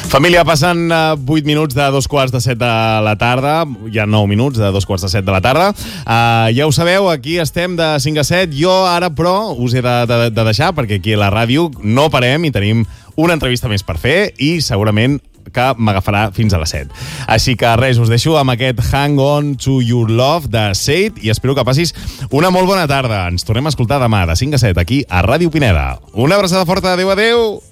Família, passen 8 minuts de 2:45 de la tarda. Hi ha 9 minuts de 2:45 de la tarda. Ja ho sabeu, aquí estem de 5 a 7. Jo ara, però, us he de deixar, perquè aquí a la ràdio no parem i tenim una entrevista més per fer i segurament que m'agafarà fins a les 7. Així que res, us deixo amb aquest Hang On To Your Love de Sade i espero que passis una molt bona tarda. Ens tornem a escoltar demà de 5 a 7 aquí a Ràdio Pineda. Una abraçada forta, adeu, adeu!